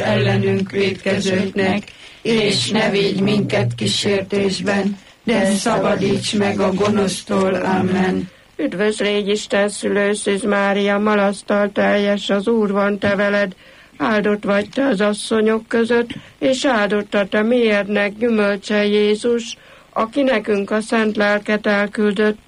ellenünk vétkezőknek, és ne védj minket kísértésben, de szabadíts meg a gonosztól. Amen. Üdvös légy Isten szülő, Szűz Mária, malasztal teljes, az Úr van te veled, áldott vagy te az asszonyok között, és áldott a te méhednek gyümölcse Jézus, aki nekünk a szent lelket elküldött,